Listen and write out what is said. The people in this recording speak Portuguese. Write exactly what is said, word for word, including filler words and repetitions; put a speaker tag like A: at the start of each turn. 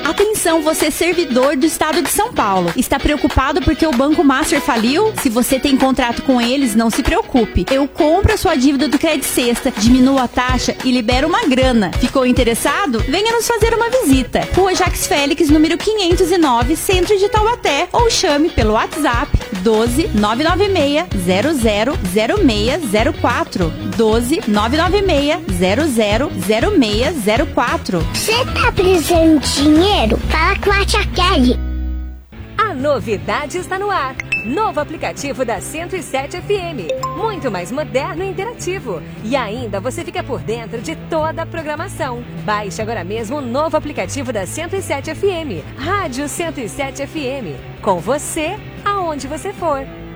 A: Atenção, você servidor do estado de São Paulo. Está preocupado porque o Banco Master faliu? Se você tem contrato com eles, não se preocupe. Eu compro a sua dívida do Credit Sexta, diminuo a taxa e libero uma grana. Ficou interessado? Venha nos fazer uma visita. Rua Jacques Félix, número quinhentos e nove, centro de Taubaté. Ou chame pelo WhatsApp doze, nove nove seis, zero zero, zero seis zero quatro. doze, nove nove seis, zero zero, zero seis zero quatro.
B: Você tá precisando de dinheiro? Fala com a Tia Kelly.
C: A novidade está no ar. Novo aplicativo da cento e sete F M. Muito mais moderno e interativo. E ainda você fica por dentro de toda a programação. Baixe agora mesmo o novo aplicativo da cento e sete F M. Rádio cento e sete F M. Com você, aonde você for.